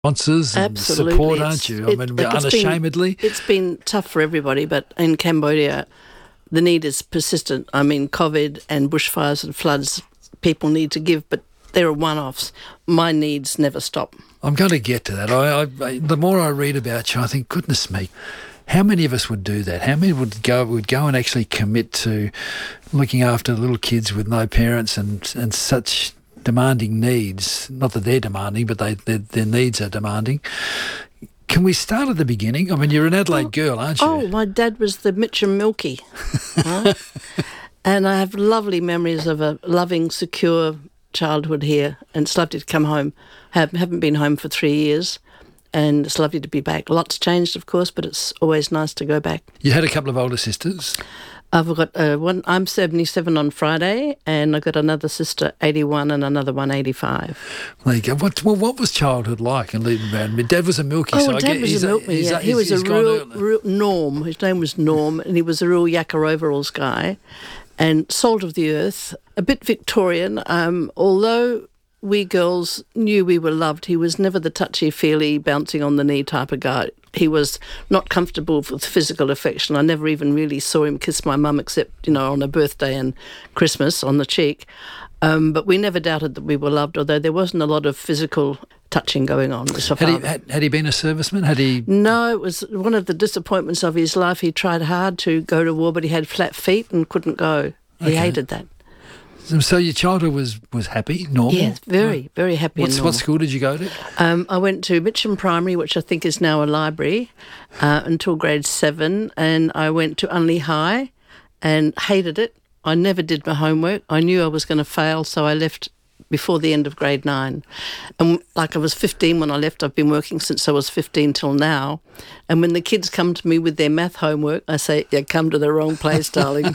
sponsors and Absolutely. support, aren't you? I mean, unashamedly. It's been tough for everybody, but in Cambodia, the need is persistent. I mean, COVID and bushfires and floods, people need to give, but there are one-offs. My needs never stop. I'm going to get to that. The more I read about you, I think, goodness me, how many of us would do that? How many would go and actually commit to looking after little kids with no parents and such demanding needs? Not that they're demanding, but their needs are demanding. Can we start at the beginning? I mean, you're an Adelaide girl, aren't you? Oh, my dad was the Mitcham Milky. Right? And I have lovely memories of a loving, secure childhood here, and it's lovely to come home. Haven't been home for 3 years, and it's lovely to be back. Lots changed, of course, but it's always nice to go back. You had a couple of older sisters. I've got one. I'm 77 on Friday, and I've got another sister, 81, and another one, 85. There you go. What was childhood like in Leiden Brown? My dad was a milky. Oh, Dad was a milkman, yeah. He was a real Norm. His name was Norm, and he was a real yakka overalls guy, and salt of the earth, a bit Victorian. Although we girls knew we were loved, he was never the touchy-feely, bouncing on the knee type of guy. He was not comfortable with physical affection. I never even really saw him kiss my mum except, on her birthday and Christmas on the cheek. But we never doubted that we were loved, although there wasn't a lot of physical touching going on. Had he been a serviceman? No, it was one of the disappointments of his life. He tried hard to go to war, but he had flat feet and couldn't go. He hated that. So your childhood was happy, normal? Yes, very, very happy and normal. What school did you go to? I went to Mitcham Primary, which I think is now a library, until grade 7, and I went to Unley High and hated it. I never did my homework. I knew I was going to fail, so I left before the end of grade 9. And I was 15 when I left. I've been working since I was 15 till now. And when the kids come to me with their math homework, I say, you come to the wrong place, darling.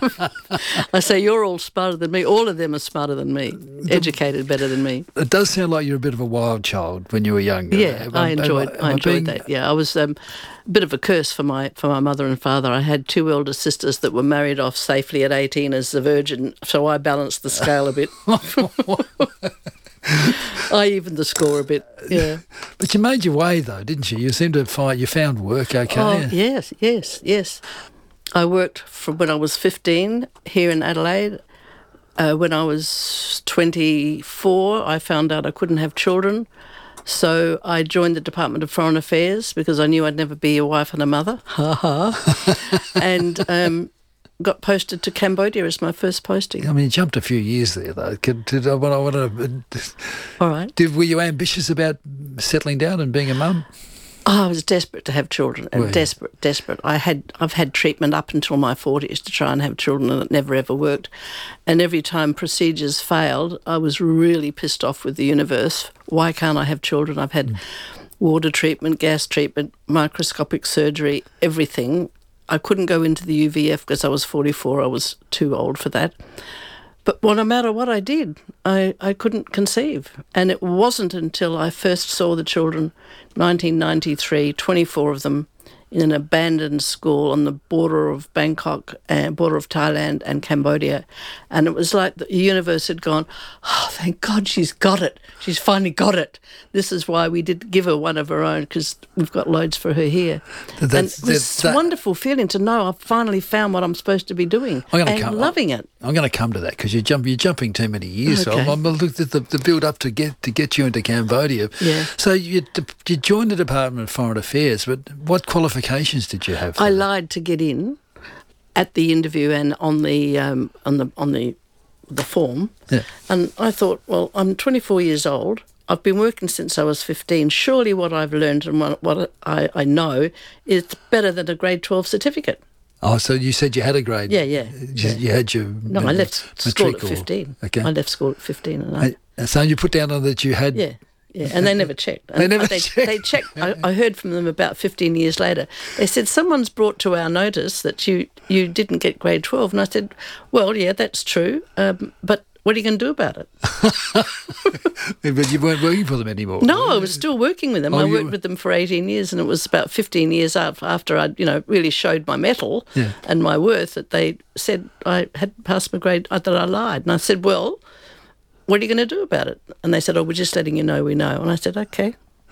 I say, you're all smarter than me. All of them are smarter than me, educated better than me. It does sound like you're a bit of a wild child when you were younger. Yeah, I enjoyed that. Yeah, I was a bit of a curse for my mother and father. I had 2 elder sisters that were married off safely at 18 as the virgin, so I balanced the scale a bit. I evened the score a bit, yeah. But you made your way, though, didn't you? You seemed to you found work okay. Oh, yes. I worked from when I was 15 here in Adelaide. When I was 24, I found out I couldn't have children. So I joined the Department of Foreign Affairs because I knew I'd never be a wife and a mother. And got posted to Cambodia as my first posting. I mean, you jumped a few years there, though. All right. Were you ambitious about settling down and being a mum? Oh, I was desperate to have children, and desperate. I've had treatment up until my 40s to try and have children, and it never ever worked. And every time procedures failed, I was really pissed off with the universe. Why can't I have children? I've had water treatment, gas treatment, microscopic surgery, everything. I couldn't go into the UVF because I was 44. I was too old for that. But no matter what I did, I couldn't conceive. And it wasn't until I first saw the children, 1993, 24 of them, in an abandoned school on the border of Bangkok, border of Thailand and Cambodia. And it was like the universe had gone, oh, thank God she's got it. She's finally got it. This is why we did give her one of her own, because we've got loads for her here. And it was a wonderful feeling to know I've finally found what I'm supposed to be doing and loving it. I'm going to come to that because you're jumping too many years. Okay. So I'm looked at the build up to get you into Cambodia. Yeah. So you joined the Department of Foreign Affairs, but what qualifications did you have? I lied to get in at the interview and on the form. Yeah. And I thought, well, I'm 24 years old. I've been working since I was 15. Surely what I've learned and what I know is better than a grade 12 certificate. Oh, so you said you had a grade? Yeah. You had your... No, I left school at 15. Okay. I left school at 15. So you put down on that you had... Yeah, and they never checked. And they checked. I heard from them about 15 years later. They said, someone's brought to our notice that you didn't get grade 12. And I said, well, yeah, that's true, but what are you going to do about it? But you weren't working for them anymore. No, I was still working with them. I worked with them for 18 years, and it was about 15 years after I'd, really showed my mettle and my worth that they said I had passed my grade, that I lied. And I said, well, what are you going to do about it? And they said, oh, we're just letting you know we know. And I said, okay.